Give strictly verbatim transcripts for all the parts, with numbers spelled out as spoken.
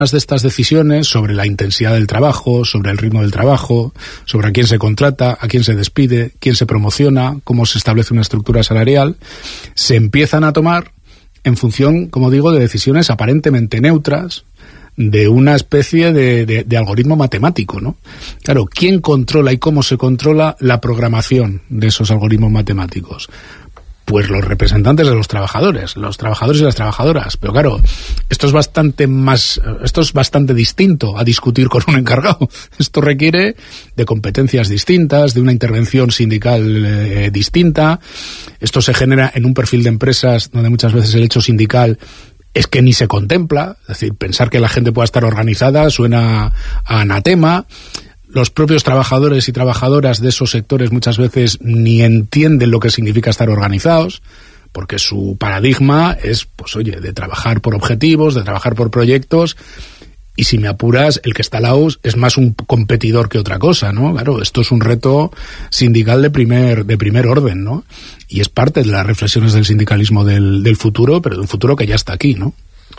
de estas decisiones sobre la intensidad del trabajo, sobre el ritmo del trabajo, sobre a quién se contrata, a quién se despide, quién se promociona, cómo se establece una estructura salarial, se empiezan a tomar en función, como digo, de decisiones aparentemente neutras, de una especie de, de, de algoritmo matemático, ¿no? Claro, ¿quién controla y cómo se controla la programación de esos algoritmos matemáticos? Pues los representantes de los trabajadores, los trabajadores y las trabajadoras. Pero claro, esto es bastante más, esto es bastante distinto a discutir con un encargado. Esto requiere de competencias distintas, de una intervención sindical eh, distinta. Esto se genera en un perfil de empresas donde muchas veces el hecho sindical es que ni se contempla. Es decir, pensar que la gente pueda estar organizada suena a anatema. Los propios trabajadores y trabajadoras de esos sectores muchas veces ni entienden lo que significa estar organizados, porque su paradigma es, pues oye, de trabajar por objetivos, de trabajar por proyectos, y si me apuras, el que está al lado es más un competidor que otra cosa, ¿no? Claro, esto es un reto sindical de primer, de primer orden, ¿no? Y es parte de las reflexiones del sindicalismo del, del futuro, pero de un futuro que ya está aquí, ¿no?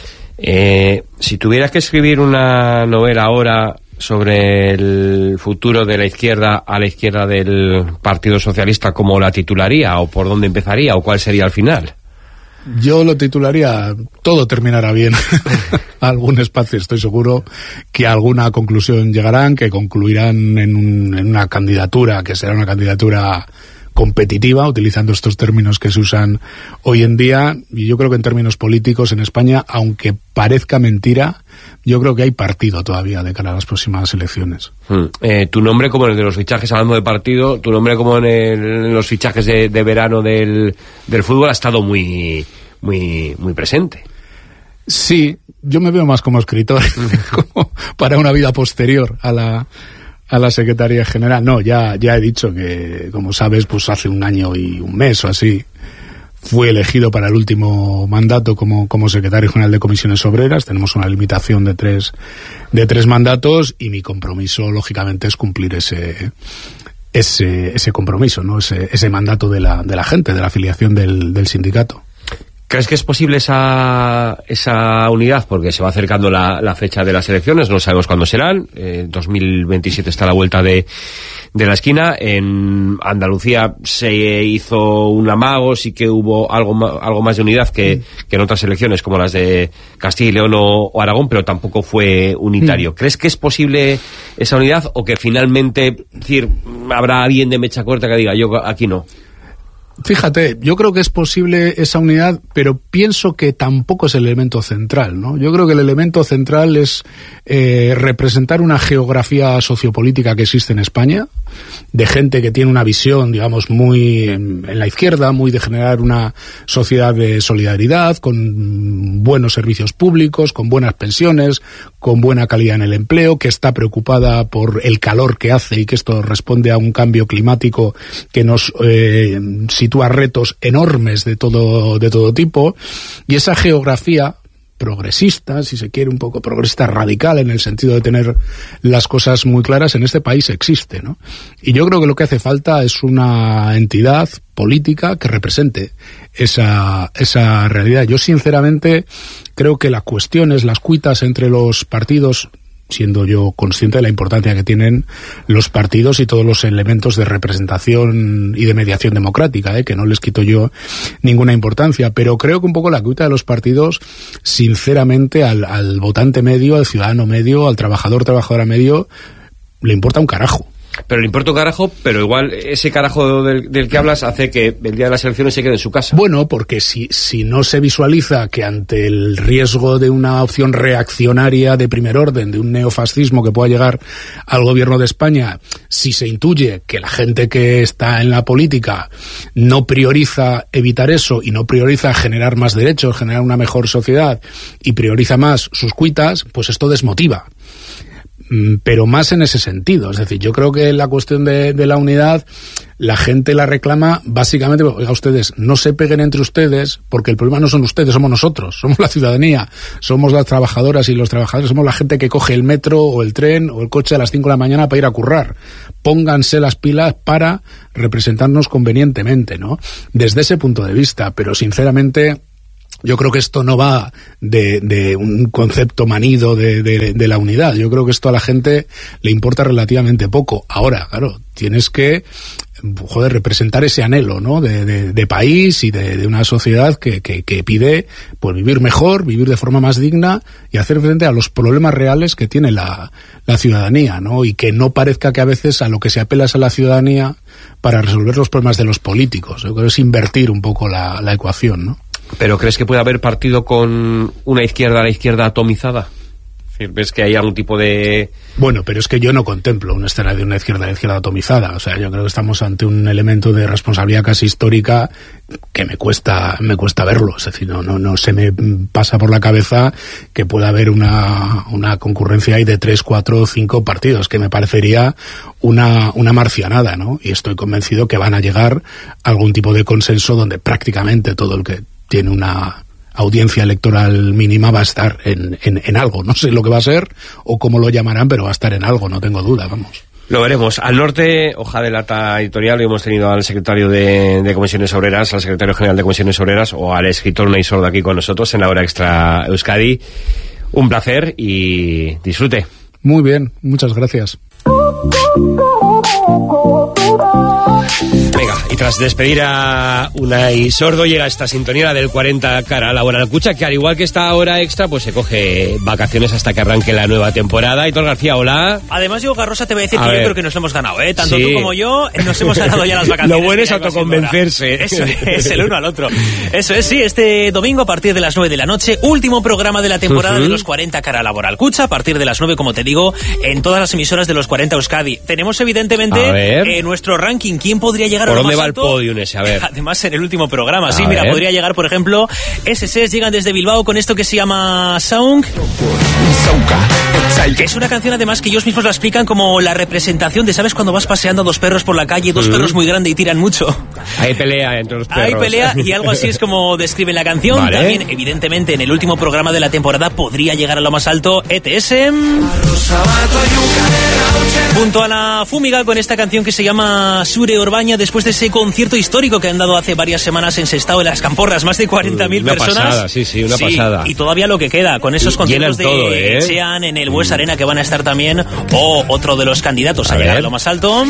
Eh, si tuvieras que escribir una novela ahora sobre el futuro de la izquierda a la izquierda del Partido Socialista, ¿cómo la titularía? ¿O por dónde empezaría? ¿O cuál sería el final? Yo lo titularía Todo terminará bien. Algún espacio, estoy seguro que a alguna conclusión llegarán, que concluirán en, un, en una candidatura, que será una candidatura competitiva, utilizando estos términos que se usan hoy en día. Y yo creo que en términos políticos en España, aunque parezca mentira, yo creo que hay partido todavía de cara a las próximas elecciones. Hmm. Eh, tu nombre, como en el de los fichajes, hablando de partido, tu nombre como en, el, en los fichajes de, de verano del, del fútbol ha estado muy, muy, muy presente. Sí, yo me veo más como escritor, como para una vida posterior a la a la Secretaría General. No, ya ya he dicho que, como sabes, pues hace un año y un mes o así fui elegido para el último mandato como como secretario general de Comisiones Obreras. Tenemos una limitación de tres de tres mandatos y mi compromiso, lógicamente, es cumplir ese ese ese compromiso, ¿no? Ese ese mandato de la de la gente, de la afiliación del del sindicato. ¿Crees que es posible esa esa unidad? Porque se va acercando la, la fecha de las elecciones, no sabemos cuándo serán. Eh, dos mil veintisiete está a la vuelta de, de la esquina. En Andalucía se hizo un amago, sí que hubo algo, algo más de unidad que, mm. que en otras elecciones, como las de Castilla y León o, o Aragón, pero tampoco fue unitario. Mm. ¿Crees que es posible esa unidad o que finalmente, es decir, habrá alguien de mecha corta que diga, yo aquí no? Fíjate, yo creo que es posible esa unidad, pero pienso que tampoco es el elemento central, ¿no? Yo creo que el elemento central es eh, representar una geografía sociopolítica que existe en España, de gente que tiene una visión, digamos, muy en, en la izquierda, muy de generar una sociedad de solidaridad, con buenos servicios públicos, con buenas pensiones, con buena calidad en el empleo, que está preocupada por el calor que hace y que esto responde a un cambio climático que nos eh, sitúa retos enormes de todo de todo tipo, y esa geografía progresista, si se quiere, un poco progresista radical en el sentido de tener las cosas muy claras, en este país existe, ¿no? Y yo creo que lo que hace falta es una entidad política que represente esa esa realidad. Yo sinceramente creo que las cuestiones, las cuitas entre los partidos, siendo yo consciente de la importancia que tienen los partidos y todos los elementos de representación y de mediación democrática, ¿eh? que no les quito yo ninguna importancia, pero creo que un poco la cuita de los partidos, sinceramente, al, al votante medio, al ciudadano medio, al trabajador, trabajadora medio, le importa un carajo. Pero le importa un carajo, pero igual ese carajo del, del que hablas hace que el día de las elecciones se quede en su casa. Bueno, porque si, si no se visualiza que ante el riesgo de una opción reaccionaria de primer orden, de un neofascismo que pueda llegar al gobierno de España, si se intuye que la gente que está en la política no prioriza evitar eso y no prioriza generar más derechos, generar una mejor sociedad y prioriza más sus cuitas, pues esto desmotiva. Pero más en ese sentido, es decir, yo creo que la cuestión de, de la unidad, la gente la reclama básicamente, oiga, ustedes, no se peguen entre ustedes, porque el problema no son ustedes, somos nosotros, somos la ciudadanía, somos las trabajadoras y los trabajadores, somos la gente que coge el metro o el tren o el coche a las cinco de la mañana para ir a currar. Pónganse las pilas para representarnos convenientemente, ¿no? Desde ese punto de vista, pero sinceramente Yo creo que esto no va de, de un concepto manido de, de, de la unidad. Yo creo que esto a la gente le importa relativamente poco. Ahora, claro, tienes que, joder, representar ese anhelo, ¿no? De, de, de país y de, de una sociedad que, que, que pide, pues, vivir mejor, vivir de forma más digna y hacer frente a los problemas reales que tiene la, la ciudadanía, ¿no? Y que no parezca que a veces a lo que se apela es a la ciudadanía para resolver los problemas de los políticos. Yo creo que es invertir un poco la, la ecuación, ¿no? ¿Pero crees que puede haber partido con una izquierda a la izquierda atomizada? ¿Ves que hay algún tipo de...? Bueno, pero es que yo no contemplo una escena de una izquierda a la izquierda atomizada. O sea, yo creo que estamos ante un elemento de responsabilidad casi histórica que me cuesta me cuesta verlo. Es decir, no, no, no se me pasa por la cabeza que pueda haber una, una concurrencia ahí de tres, cuatro, cinco partidos, que me parecería una, una marcianada, ¿no? Y estoy convencido que van a llegar a algún tipo de consenso donde prácticamente todo el que tiene una audiencia electoral mínima va a estar en, en, en algo. No sé lo que va a ser o cómo lo llamarán, pero va a estar en algo, no tengo duda, vamos. Lo veremos. Al norte, hoja de lata editorial, hoy hemos tenido al secretario de, de Comisiones Obreras, al secretario general de Comisiones Obreras, o al escritor Unai Sordo aquí con nosotros en la hora extra Euskadi. Un placer y disfrute. Muy bien, muchas gracias. Venga, y tras despedir a Unai Sordo llega esta sintonía del cuarenta cara laboral cucha, que al igual que esta hora extra, pues se coge vacaciones hasta que arranque la nueva temporada. Hitor García, hola. Además, yo, Garrosa, te voy a decir a que ver. yo creo que nos lo hemos ganado, ¿eh? Tanto sí. tú como yo nos hemos ganado ya las vacaciones. Lo bueno es autoconvencerse. Eso es, el uno al otro. Eso es, sí, este domingo a partir de las nueve de la noche, último programa de la temporada uh-huh. de los cuarenta cara laboral cucha, a partir de las nueve, como te digo, en todas las emisoras de los cuarenta Euskadi. Tenemos, evidentemente, eh, nuestro ranking. ¿Quién podría llegar a lo más alto? ¿Por dónde va el podium ese? A ver. Además, en el último programa. A sí, mira, ver. podría llegar, por ejemplo, S S S llegan desde Bilbao con esto que se llama Sound, que es una canción, además, que ellos mismos la explican como la representación de, ¿sabes? Cuando vas paseando a dos perros por la calle, dos uh-huh. perros muy grandes y tiran mucho. Hay pelea entre los perros. Hay pelea y algo así es como describen la canción. Vale. También, evidentemente, en el último programa de la temporada podría llegar a lo más alto E T S. Junto a la Fúmiga con esta canción que se llama Sure Orbaña, después de ese concierto histórico que han dado hace varias semanas en Sestao, en las Camporras, más de cuarenta mil personas. Una pasada, sí, sí, una sí, pasada. Y todavía lo que queda, con esos conciertos de todo, ¿eh? Sean en el Bues Arena que van a estar también, o otro de los candidatos a, a llegar a lo más alto.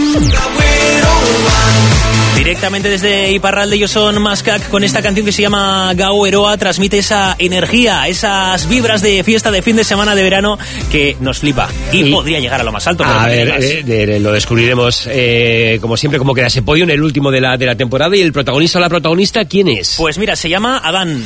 Directamente desde Iparralde, ellos son Mascac con esta canción que se llama Gau Eroa, transmite esa energía, esas vibras de fiesta de fin de semana de verano que nos flipa y, y podría llegar a lo más alto. A ver, eh, de, lo descubriremos eh, como siempre, como queda ese podio en el último de la, de la temporada. Y el protagonista o la protagonista, ¿quién es? Pues mira, se llama Adán.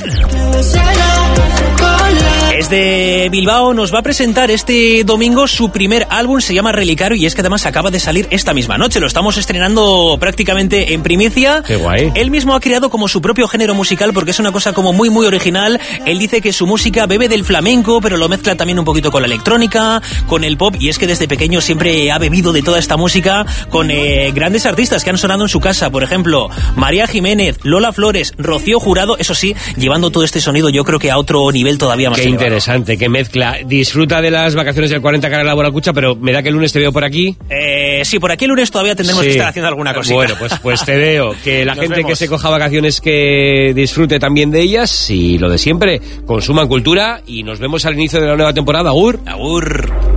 Es de Bilbao, nos va a presentar este domingo su primer álbum, se llama Relicario, y es que además acaba de salir esta misma noche, lo estamos estrenando prácticamente en primicia. Qué guay. Él mismo ha creado como su propio género musical porque es una cosa como muy muy original. Él dice que su música bebe del flamenco, pero lo mezcla también un poquito con la electrónica, con el pop, y es que desde pequeño siempre ha bebido de toda esta música con eh, grandes artistas que han sonado en su casa, por ejemplo, María Jiménez, Lola Flores, Rocío Jurado, eso sí, llevando todo este sonido yo creo que a otro nivel todavía más. Qué elevado. Interesante, qué mezcla. Disfruta de las vacaciones del cuarenta cara laboral cucha, pero me da que el lunes te veo por aquí. Eh, sí, por aquí el lunes todavía tendremos sí. que estar haciendo alguna cosita. Bueno, pues, pues te veo. Que la gente vemos. Que se coja vacaciones que disfrute también de ellas y lo de siempre, consuman cultura y nos vemos al inicio de la nueva temporada. Agur. Agur.